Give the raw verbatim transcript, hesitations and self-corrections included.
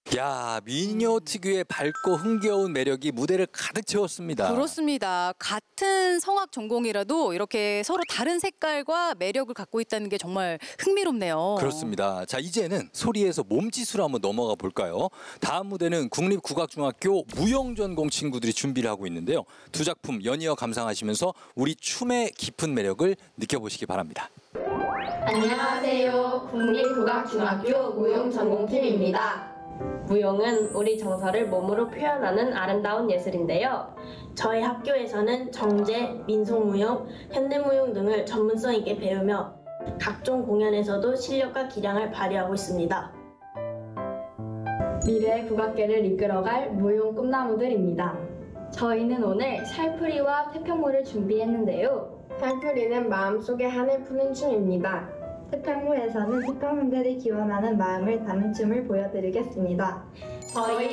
야, 미녀 특유의 밝고 흥겨운 매력이 무대를 가득 채웠습니다. 그렇습니다. 같은 성악 전공이라도 이렇게 서로 다른 색깔과 매력을 갖고 있다는 게 정말 흥미롭네요. 그렇습니다. 자, 이제는 소리에서 몸짓으로 한번 넘어가 볼까요? 다음 무대는 국립국악중학교 무용전공 친구들이 준비를 하고 있는데요. 두 작품 연이어 감상하시면서 우리 춤의 깊은 매력을 느껴보시기 바랍니다. 안녕하세요. 국립국악중학교 무용전공팀입니다. 무용은 우리 정서를 몸으로 표현하는 아름다운 예술인데요. 저희 학교에서는 정제, 민속무용, 현대무용 등을 전문성 있게 배우며 각종 공연에서도 실력과 기량을 발휘하고 있습니다. 미래의 국악계를 이끌어갈 무용 꿈나무들입니다. 저희는 오늘 살풀이와 태평무를 준비했는데요. 살풀이는 마음속에 한을 푸는 춤입니다. 태평무에서는 태평성대를 기원하는 마음을 담은 춤을 보여드리겠습니다. 저희